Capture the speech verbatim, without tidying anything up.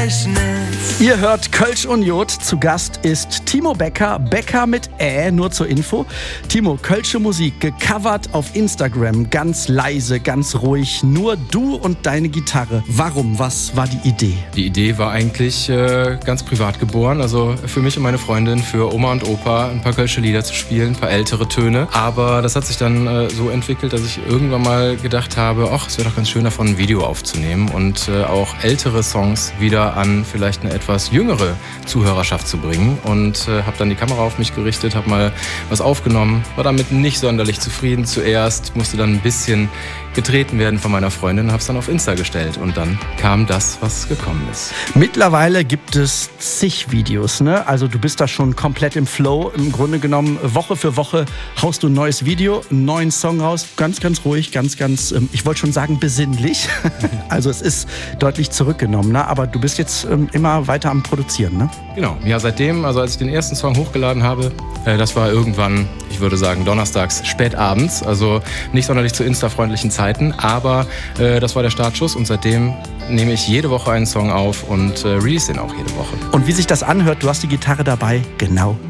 gerechnet. Ihr hört Kölsch und Jod. Zu Gast ist Timo Becker. Becker mit Ä, nur zur Info. Timo, kölsche Musik, gecovert auf Instagram. Ganz leise, ganz ruhig. Nur du und deine Gitarre. Warum? Was war die Idee? Die Idee war eigentlich äh, ganz privat geboren. Also für mich und meine Freundin, für Oma und Opa ein paar kölsche Lieder zu spielen, ein paar ältere Töne. Aber das hat sich dann äh, so entwickelt, dass ich irgendwann mal gedacht habe, ach, es wäre doch ganz schön davon ein Video aufzunehmen und äh, auch ältere Songs wieder an vielleicht eine etwas jüngere Zuhörerschaft zu bringen. Und äh, habe dann die Kamera auf mich gerichtet, habe mal was aufgenommen, war damit nicht sonderlich zufrieden zuerst, musste dann ein bisschen getreten werden von meiner Freundin, habe es dann auf Insta gestellt und dann kam das, was gekommen ist. Mittlerweile gibt es zig Videos, ne? Also du bist da schon komplett im Flow. Im Grunde genommen, Woche für Woche haust du ein neues Video, einen neuen Song raus. Ganz, ganz ruhig, ganz, ganz, ich wollte schon sagen, besinnlich. Also es ist deutlich zurückgenommen, ne? Aber du bist jetzt immer weiter am Produzieren, ne? Genau, ja, seitdem, also als ich den ersten Song hochgeladen habe, äh, das war irgendwann, ich würde sagen, donnerstags, spät abends, also nicht sonderlich zu Insta-freundlichen Zeiten, aber äh, das war der Startschuss und seitdem nehme ich jede Woche einen Song auf und äh, release den auch jede Woche. Und wie sich das anhört, du hast die Gitarre dabei, genau